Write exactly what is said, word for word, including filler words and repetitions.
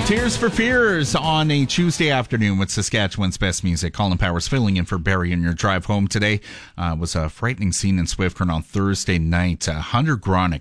Tears for Fears on a Tuesday afternoon with Saskatchewan's best music. Colin Powers filling in for Barry on your drive home today. Uh, was a frightening scene in Swift Current on Thursday night. Uh, Hunter Gronick